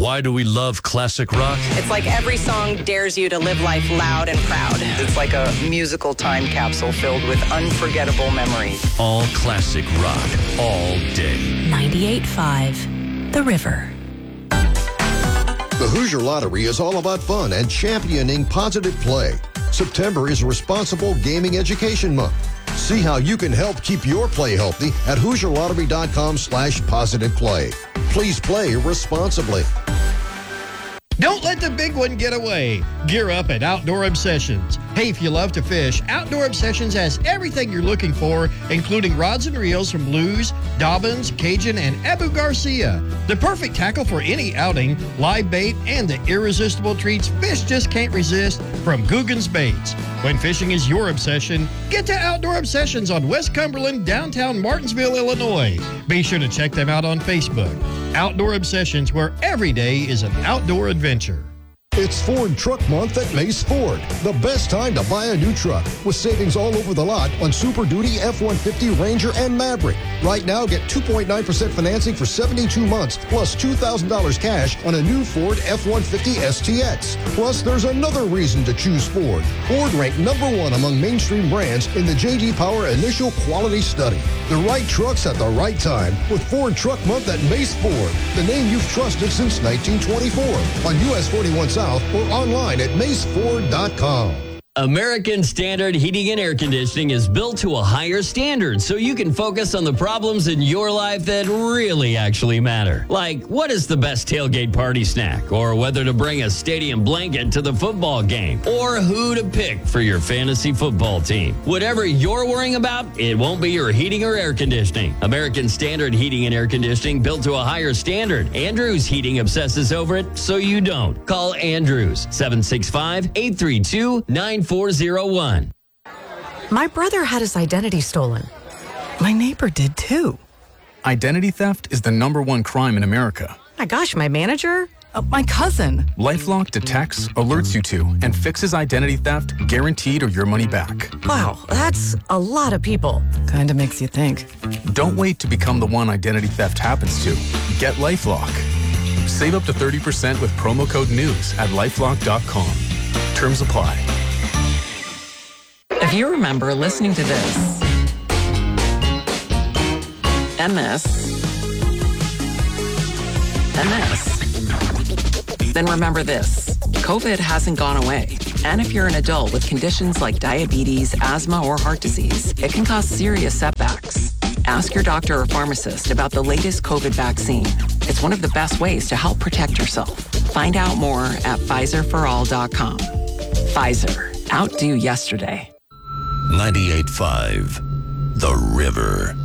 Why do we love classic rock? It's like every song dares you to live life loud and proud. It's like a musical time capsule filled with unforgettable memories. All classic rock, all day. 98.5, The River. The Hoosier Lottery is all about fun and championing positive play. September is Responsible Gaming Education Month. See how you can help keep your play healthy at HoosierLottery.com/positiveplay. Please play responsibly. Don't let the big one get away. Gear up at Outdoor Obsessions. Hey, if you love to fish, Outdoor Obsessions has everything you're looking for, including rods and reels from Lew's, Dobbins, Cajun, and Abu Garcia. The perfect tackle for any outing, live bait, and the irresistible treats fish just can't resist from Guggen's Baits. When fishing is your obsession, get to Outdoor Obsessions on West Cumberland, downtown Martinsville, Illinois. Be sure to check them out on Facebook. Outdoor Obsessions, where every day is an outdoor adventure. It's Ford Truck Month at Mace Ford. The best time to buy a new truck with savings all over the lot on Super Duty, F-150, Ranger, and Maverick. Right now, get 2.9% financing for 72 months plus $2,000 cash on a new Ford F-150 STX. Plus, there's another reason to choose Ford. Ford ranked #1 among mainstream brands in the J.D. Power Initial Quality Study. The right trucks at the right time with Ford Truck Month at Mace Ford, the name you've trusted since 1924 on US 41 South or online at maceford.com. American Standard Heating and Air Conditioning is built to a higher standard so you can focus on the problems in your life that really actually matter. Like, what is the best tailgate party snack? Or whether to bring a stadium blanket to the football game? Or who to pick for your fantasy football team? Whatever you're worrying about, it won't be your heating or air conditioning. American Standard Heating and Air Conditioning built to a higher standard. Andrews Heating obsesses over it, so you don't. Call Andrews, 765-832-9401. My brother had his identity stolen. My neighbor did too. Identity theft is the #1 crime in America. My gosh, my manager? My cousin. LifeLock detects, alerts you to, and fixes identity theft guaranteed or your money back. Wow, that's a lot of people. Kinda makes you think. Don't wait to become the one identity theft happens to. Get LifeLock. Save up to 30% with promo code NEWS at LifeLock.com. Terms apply. If you remember listening to this, MS, then remember this. COVID hasn't gone away. And if you're an adult with conditions like diabetes, asthma, or heart disease, it can cause serious setbacks. Ask your doctor or pharmacist about the latest COVID vaccine. It's one of the best ways to help protect yourself. Find out more at PfizerForAll.com. Pfizer. Outdo yesterday. 98.5, The River.